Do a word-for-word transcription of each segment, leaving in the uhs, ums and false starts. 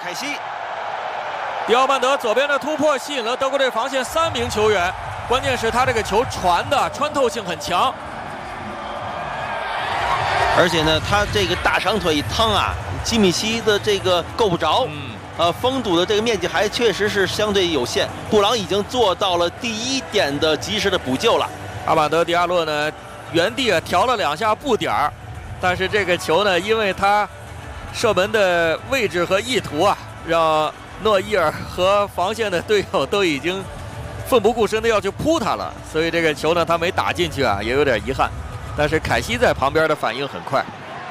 凯西。 迪奥曼德左边的突破吸引了德国队防线三名球员，关键是他这个球传的穿透性很强， 而且呢，他这个大长腿一趟啊，基米希的这个够不着。嗯。 呃，封堵的这个面积还确实是相对有限。布朗已经做到了第一点的及时的补救了。 阿马德·迪亚洛呢，原地啊调了两下步点儿，但是这个球呢，因为他射门的位置和意图啊，让诺伊尔和防线的队友都已经奋不顾身的要去扑他了，所以这个球呢，他没打进去啊，也有点遗憾。但是凯西在旁边的反应很快。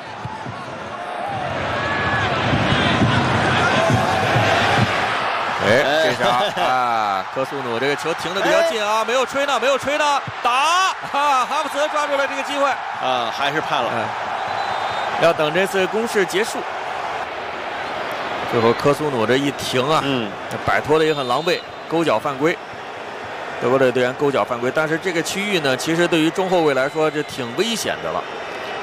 哎，这啥啊？科苏努这个球停的比较近啊，没有吹呢，没有吹呢，打啊！哈弗茨抓住了这个机会啊，还是判了。 嗯，要等这次攻势结束。最后科苏努这一停啊，嗯，摆脱的也很狼狈，勾脚犯规。德国队队员勾脚犯规，但是这个区域呢，其实对于中后卫来说，这挺危险的了。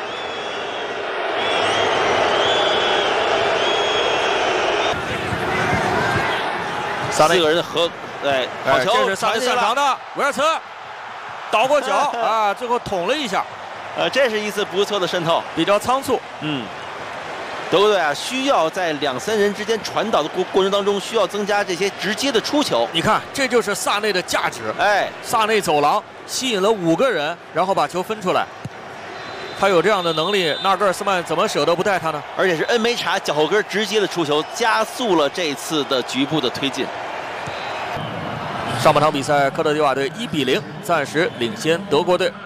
四个人合，对，好球， 这是萨内擅长的，维尔茨倒过脚啊，最后捅了一下， 呃，这是一次不错的渗透， 比较仓促。 嗯，德国队啊，需要在两三人之间传导的过过程当中，需要增加这些直接的出球。 你看，这就是萨内的价值。 哎， 萨内走廊吸引了五个人，然后把球分出来。他有这样的能力，纳格尔斯曼怎么舍得不带他呢？ 而且是恩梅查脚后跟直接的出球，加速了这次的局部的推进。 上半场比赛，科特迪瓦队一比零暂时领先德国队。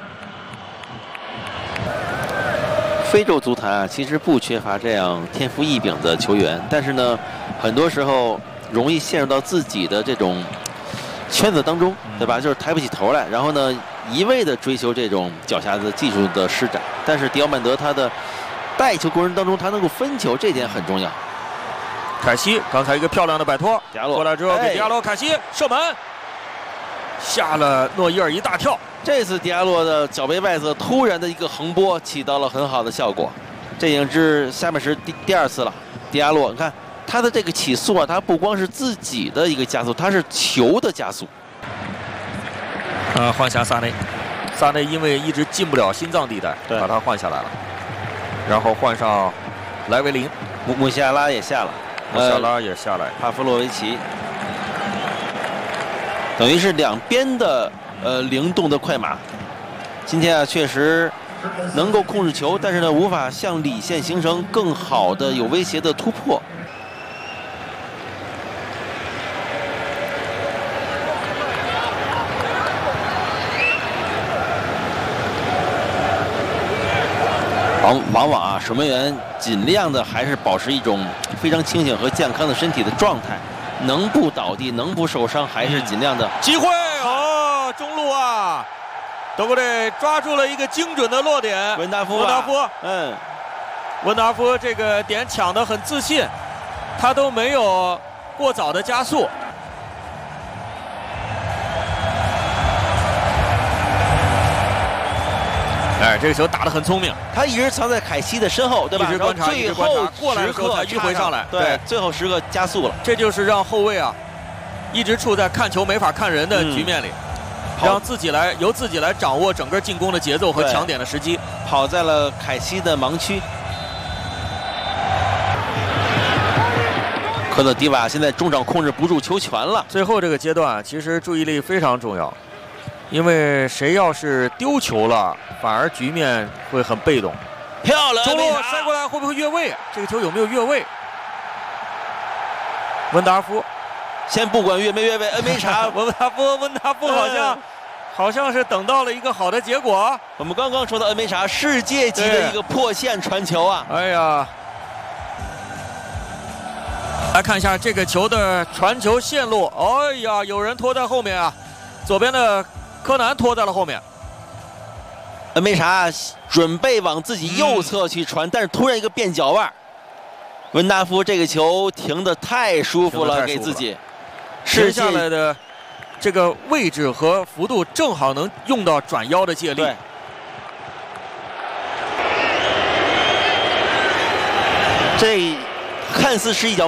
非洲足坛啊，其实不缺乏这样天赋异禀的球员，但是呢，很多时候容易陷入到自己的这种圈子当中，对吧？就是抬不起头来，然后呢，一味的追求这种脚下的技术的施展。但是迪奥曼德他的带球过程当中，他能够分球，这点很重要。 凯西刚才一个漂亮的摆脱， 迪亚洛过来之后给迪亚洛，凯西射门。 吓了诺伊尔一大跳。 这次迪亚洛的脚背外侧突然的一个横拨，起到了很好的效果。这已经是下半时第第二次了。迪亚洛，你看他的这个起速啊，他不光是自己的一个加速，他是球的加速。 呃，换下萨内，萨内因为一直进不了心脏地带，把他换下来了。然后换上莱维林， 穆穆西亚拉也下了， 穆西亚拉也下来， 帕夫洛维奇。 等于是两边的呃灵动的快马，今天啊确实能够控制球，但是呢无法向里线形成更好的有威胁的突破。往往往啊守门员尽量的还是保持一种非常清醒和健康的身体的状态。 能不倒地，能不受伤，还是尽量的机会哦，中路啊，德国队抓住了一个精准的落点。 文达夫， 文达夫， 嗯， 文达夫这个点抢得很自信，他都没有过早的加速。哎，这个球打得很聪明， 他一直藏在凯西的身后，对吧？ 一直观察， 最后过来的时候才迂回上来， 对，最后时刻加速了。 这就是让后卫啊，一直处在看球没法看人的局面里，嗯、让自己来由自己来掌握整个进攻的节奏和抢点的时机， 跑在了凯西的盲区。科特迪瓦现在中场控制不住球权了。 最后这个阶段，其实注意力非常重要。 因为谁要是丢球了，反而局面会很被动。 漂亮， 中路塞过来会不会越位？这个球有没有越位？温达夫， 先不管越没越位，恩梅查， 温达夫，温达夫好像、嗯、好像是等到了一个好的结果。 我们刚刚说到恩梅查世界级的一个破线传球啊！ 哎呀，来看一下这个球的传球线路。哎呀，有人拖在后面啊，左边的。 柯南拖在了后面， 恩梅查准备往自己右侧去传，嗯、但是突然一个变脚腕，文达夫这个球停得太舒服了，给自己停下来的这个位置和幅度正好能用到转腰的借力。 这看似是一脚。